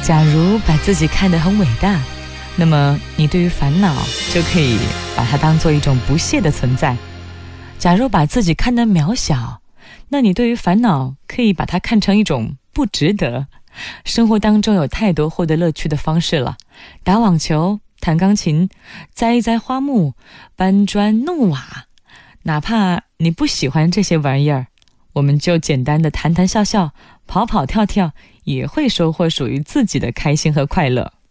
假如把自己看得很伟大，那么你对于烦恼就可以把它当做一种不屑的存在。假如把自己看得渺小，那你对于烦恼可以把它看成一种不值得。生活当中有太多获得乐趣的方式了，打网球、弹钢琴、栽一栽花木、搬砖弄瓦，哪怕你不喜欢这些玩意儿，我们就简单的谈谈笑笑、跑跑跳跳，也会收获属于自己的开心和快乐。